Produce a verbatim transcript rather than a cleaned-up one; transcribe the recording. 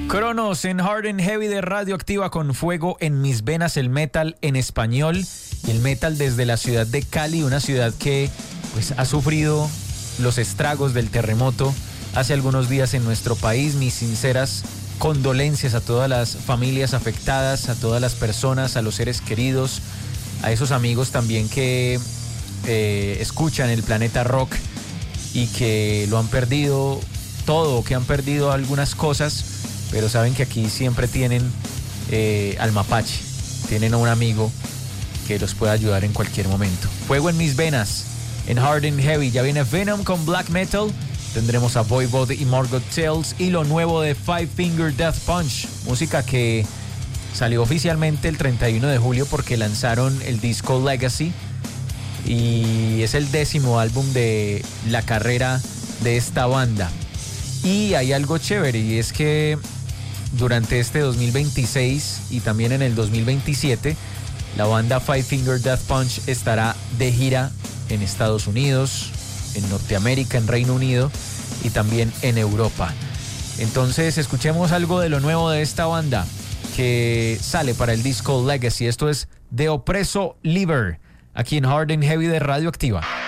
Cronos en Hard and Heavy de Radioactiva, con fuego en mis venas, el metal en español y el metal desde la ciudad de Cali, una ciudad que pues ha sufrido los estragos del terremoto hace algunos días en nuestro país. Mis sinceras condolencias a todas las familias afectadas, a todas las personas, a los seres queridos, a esos amigos también que eh, escuchan el Planeta Rock y que lo han perdido todo, que han perdido algunas cosas, pero saben que aquí siempre tienen eh, al mapache, tienen a un amigo que los puede ayudar en cualquier momento. Fuego en mis venas, en Hard and Heavy. Ya viene Venom con Black Metal, tendremos a Voivod y Morgoth Tales y lo nuevo de Five Finger Death Punch, música que salió oficialmente el treinta y uno de julio porque lanzaron el disco Legacy y es el décimo álbum de la carrera de esta banda. Y hay algo chévere, y es que durante este dos mil veintiséis y también en el dos mil veintisiete, la banda Five Finger Death Punch estará de gira en Estados Unidos, en Norteamérica, en Reino Unido y también en Europa. Entonces escuchemos algo de lo nuevo de esta banda que sale para el disco Legacy. Esto es The Oppresso Liver, aquí en Hard and Heavy de Radioactiva.